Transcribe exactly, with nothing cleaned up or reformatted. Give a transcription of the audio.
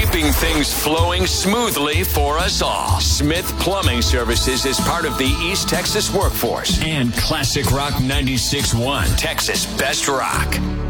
keeping things flowing smoothly for us all. Smith Plumbing Services is part of the East Texas workforce. And Classic Rock ninety-six point one, Texas Best Rock.